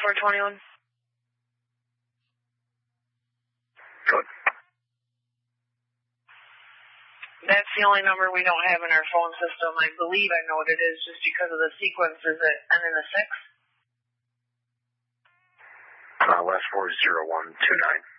421. Good. That's the only number we don't have in our phone system. I believe I know what it is just because of the sequence. Is it end in a 6? Last 4 is 0129.